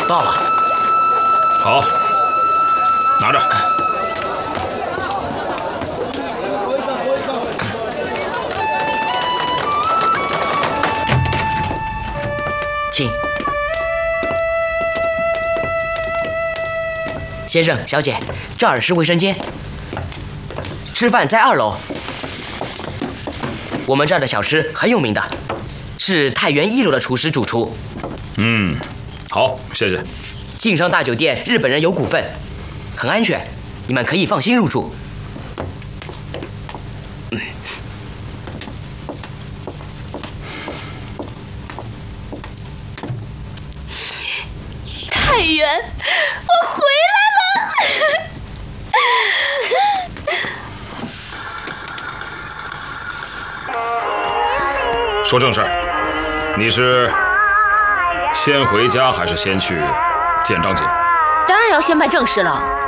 到了。 好，拿着。 请。先生、小姐，这儿是卫生间，吃饭在2楼。我们这儿的小吃很有名的，是太原1楼的厨师主厨。 好，谢谢。 晋商大酒店日本人有股份，很安全，你们可以放心入住。 太原，我回来了！ 说正事儿，你是先回家还是先去见张姐？ 当然要先办正事了。